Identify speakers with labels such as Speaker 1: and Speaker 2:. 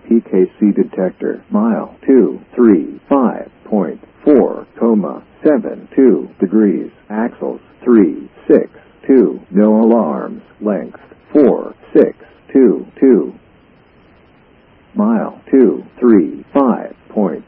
Speaker 1: PKC detector. Mile 235.4, 72 degrees. Axles 362. No alarms. Length 4622. Mile 235.4.